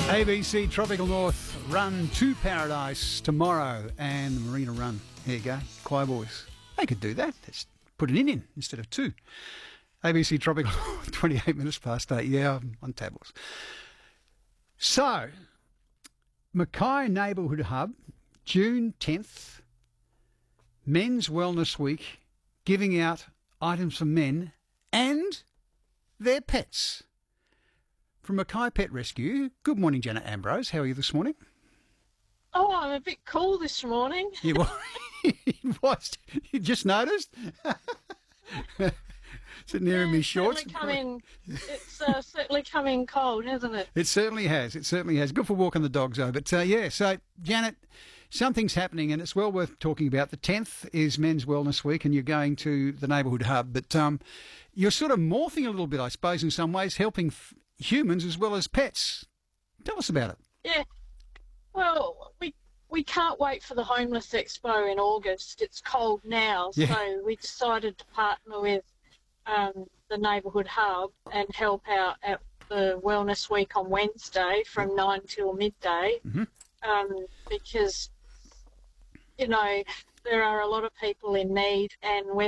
ABC Tropical North Run to Paradise tomorrow and the Marina Run. There you go, choir boys. They could do that. Just put an in instead of two. ABC Tropical North, 28 minutes past 8. Yeah, I'm on tables. So, Mackay Neighbourhood Hub, June 10th, Men's Wellness Week, giving out items for men and their pets. From Mackay Pet Rescue, good morning, Janet Ambrose. How are you this morning? Oh, I'm a bit cool this morning. You what? You just noticed? Sitting there in my shorts. It's certainly come in cold, hasn't it? It certainly has. It certainly has. Good for walking the dogs, though. But, so, Janet, something's happening, and it's well worth talking about. The 10th is Men's Wellness Week, and you're going to the Neighbourhood Hub. But you're sort of morphing a little bit, I suppose, in some ways, helping humans as well as pets. Tell us about it. Yeah. Well, we can't wait for the Homeless Expo in August. It's cold now, so we decided to partner with the Neighbourhood Hub and help out at the Wellness Week on Wednesday from 9 till midday, because, you know, there are a lot of people in need, and we're